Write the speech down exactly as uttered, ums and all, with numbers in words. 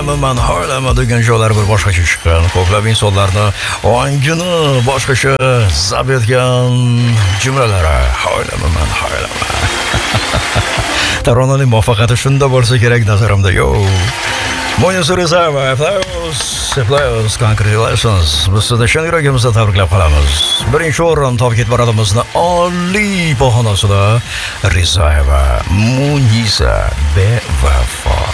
o'ylamaman, hoylama degan joylar bir boshqacha chiqqan. Ko'plab insonlarni ongini boshqacha zabt etgan jumlalari. Hoylamaman, hoylama. Taronaning muvaffaqiyati shunda bo'lsa kerak nazarimda. Yo. Mo'yinsu Rizayeva, applause, applause, congratulations. Biz sizni chin yuragimizdan tabriklab qolamiz. Birinchi o'rin topib ketib boradimizni oliy pog'onasida Rizayeva Munisa bevafo.